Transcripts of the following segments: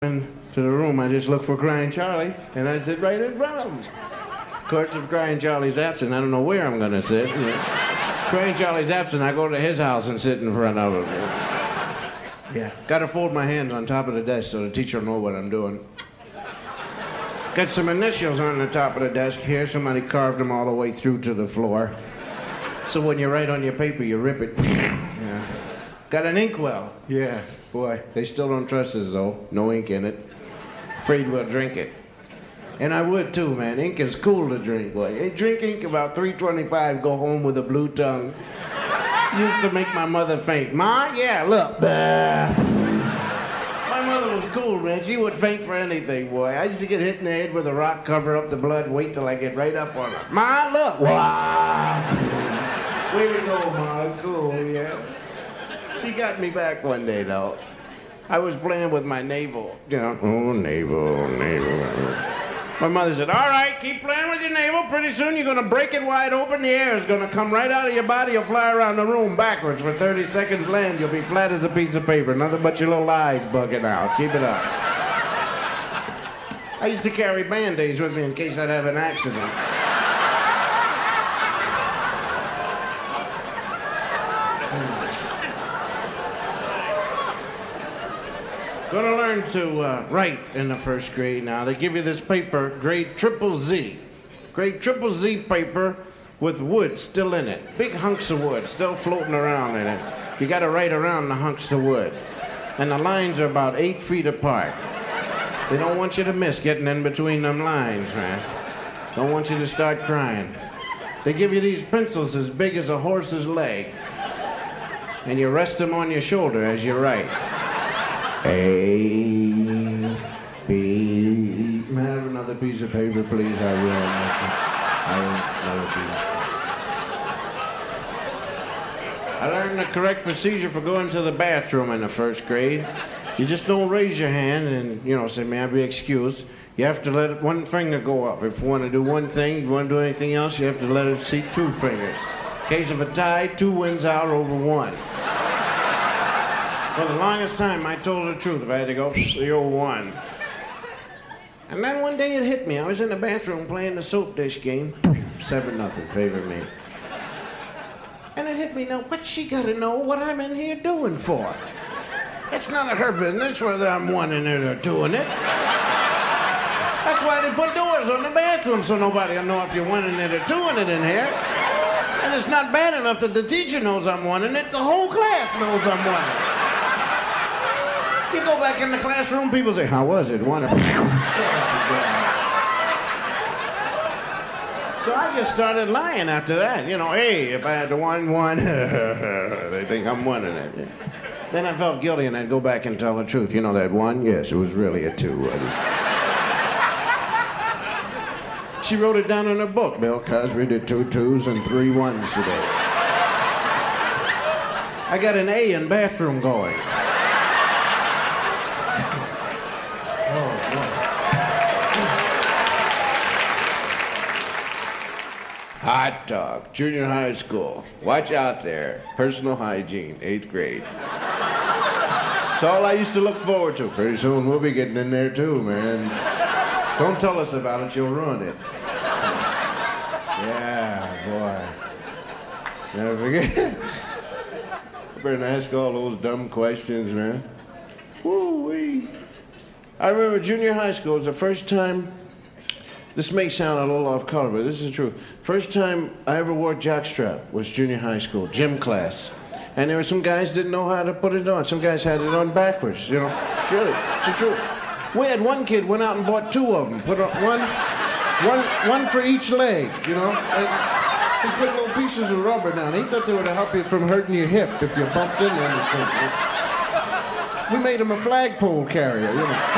into the room, I just look for Crying Charlie, and I sit right in front of him. Of course, if Crying Charlie's absent, I don't know where I'm going to sit. Crying Charlie's absent, I go to his house and sit in front of him. Yeah, got to fold my hands on top of the desk so the teacher will know what I'm doing. Got some initials on the top of the desk here. Somebody carved them all the way through to the floor. So when you write on your paper, you rip it. Yeah. Got an inkwell. Yeah, boy, they still don't trust us, though. No ink in it. Afraid we'll drink it. And I would, too, man. Ink is cool to drink, boy. Hey, drink ink about 3:25, go home with a blue tongue. Used to make my mother faint. Ma, yeah, look. My mother was cool, man. She would faint for anything, boy. I used to get hit in the head with a rock, cover up the blood, wait till I get right up on her. Ma, look. Wow. Way to go, Ma. Cool, yeah. She got me back one day, though. I was playing with my navel. You know, oh, navel. My mother said, all right, keep playing with your navel. Pretty soon you're going to break it wide open. The air is going to come right out of your body. You'll fly around the room backwards for 30 seconds, land. You'll be flat as a piece of paper. Nothing but your little eyes bugging out. Keep it up. I used to carry Band-Aids with me in case I'd have an accident. Going to learn to write in the first grade now. They give you this paper, grade triple Z. Grade triple Z paper with wood still in it. Big hunks of wood still floating around in it. You got to write around the hunks of wood. And the lines are about 8 feet apart. They don't want you to miss getting in between them lines, man. Don't want you to start crying. They give you these pencils as big as a horse's leg. And you rest them on your shoulder as you write. A, B. May I have another piece of paper, please? I will. Another piece. I learned the correct procedure for going to the bathroom in the first grade. You just don't raise your hand and, say, may I be excused? You have to let one finger go up. If you want to do one thing, you want to do anything else, you have to let it see 2 fingers. In case of a tie, 2 wins out over 1. For the longest time, I told the truth. If I had to go, you're 1. And then one day it hit me. I was in the bathroom playing the soap dish game. 7-0, favor me. And it hit me, now, what's she got to know what I'm in here doing for? It's none of her business whether I'm 1 in it or 2 in it. That's why they put doors on the bathroom so nobody will know if you're 1 in it or 2 in it in here. And it's not bad enough that the teacher knows I'm 1 in it. The whole class knows I'm 1 in it. You go back in the classroom, people say, how was it? So I just started lying after that. Hey, if I had to 1, they think I'm 1 in it. Then I felt guilty and I'd go back and tell the truth. That 1? Yes, it was really a 2. She wrote it down in her book. Bill Cosby did 2 2s and 3 1s today. I got an A in bathroom going. Hot dog, junior high school. Watch out there. Personal hygiene, 8th grade. It's all I used to look forward to. Pretty soon we'll be getting in there too, man. Don't tell us about it, you'll ruin it. Yeah, boy. Never forget. I better ask all those dumb questions, man. Woo-wee. I remember junior high school was the first time. This may sound a little off color, but this is the truth. First time I ever wore jockstrap was junior high school, gym class. And there were some guys didn't know how to put it on. Some guys had it on backwards, Really, it's the truth. We had one kid went out and bought 2 of them. Put on one for each leg, And he put little pieces of rubber down. He thought they would help you from hurting your hip if you bumped into anything. We made him a flagpole carrier,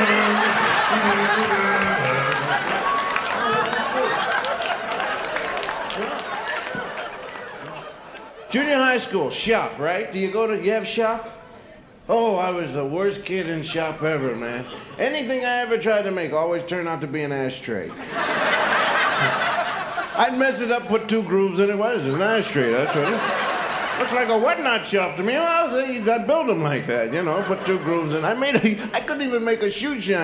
Junior high school, shop, right? Do you have shop? Oh, I was the worst kid in shop ever, man. Anything I ever tried to make always turned out to be an ashtray. I'd mess it up, put 2 grooves in it. What is it? An ashtray, that's right. Looks like a whatnot shelf to me. Well, I built them like that, put two grooves in. I couldn't even make a shoe shine.